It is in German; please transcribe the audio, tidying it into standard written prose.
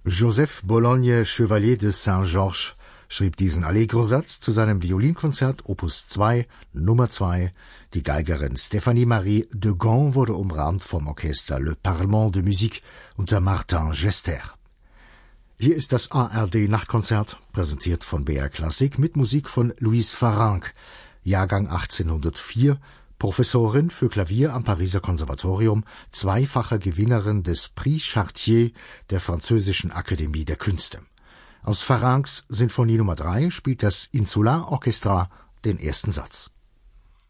Joseph Bologne Chevalier de Saint-Georges schrieb diesen Allegro-Satz zu seinem Violinkonzert Opus 2, Nummer 2. Die Geigerin Stéphanie Marie de Gand wurde umrahmt vom Orchester Le Parlement de Musique unter Martin Gester. Hier ist das ARD-Nachtkonzert, präsentiert von BR Klassik mit Musik von Louise Farrenc, Jahrgang 1804, Professorin für Klavier am Pariser Konservatorium, zweifache Gewinnerin des Prix Chartier der Französischen Akademie der Künste. Aus Farrencs Sinfonie Nummer 3 spielt das Insular Orchestra den ersten Satz.